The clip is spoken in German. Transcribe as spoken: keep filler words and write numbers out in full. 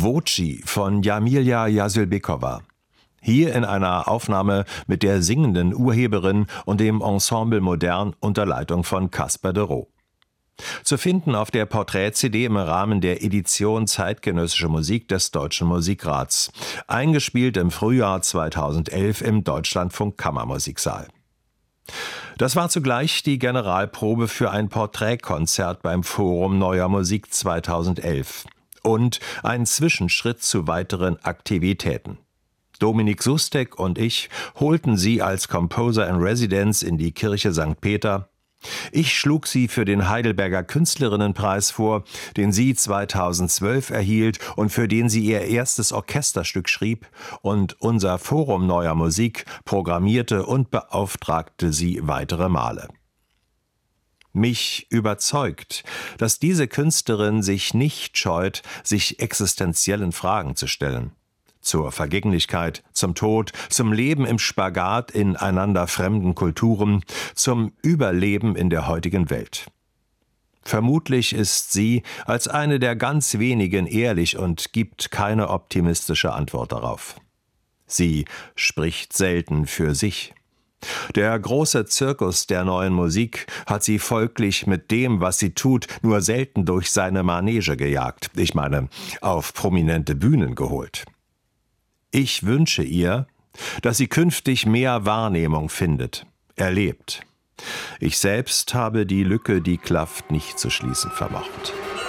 Voci von Jamilia Jasylbekova. Hier in einer Aufnahme mit der singenden Urheberin und dem Ensemble Modern unter Leitung von Kasper de Roo. Zu finden auf der Porträt-C D im Rahmen der Edition Zeitgenössische Musik des Deutschen Musikrats. Eingespielt im Frühjahr zweitausendelf im Deutschlandfunk Kammermusiksaal. Das war zugleich die Generalprobe für ein Porträtkonzert beim Forum Neuer Musik zweitausendelf und ein Zwischenschritt zu weiteren Aktivitäten. Dominik Sustek und ich holten sie als Composer in Residence in die Kirche Sankt Peter. Ich schlug sie für den Heidelberger Künstlerinnenpreis vor, den sie zweitausendzwölf erhielt und für den sie ihr erstes Orchesterstück schrieb, und unser Forum Neuer Musik programmierte und beauftragte sie weitere Male. Mich überzeugt, dass diese Künstlerin sich nicht scheut, sich existenziellen Fragen zu stellen. Zur Vergänglichkeit, zum Tod, zum Leben im Spagat in einander fremden Kulturen, zum Überleben in der heutigen Welt. Vermutlich ist sie als eine der ganz wenigen ehrlich und gibt keine optimistische Antwort darauf. Sie spricht selten für sich. Der große Zirkus der neuen Musik hat sie folglich mit dem, was sie tut, nur selten durch seine Manege gejagt, ich meine, auf prominente Bühnen geholt. Ich wünsche ihr, dass sie künftig mehr Wahrnehmung findet, erlebt. Ich selbst habe die Lücke, die klafft, nicht zu schließen vermocht.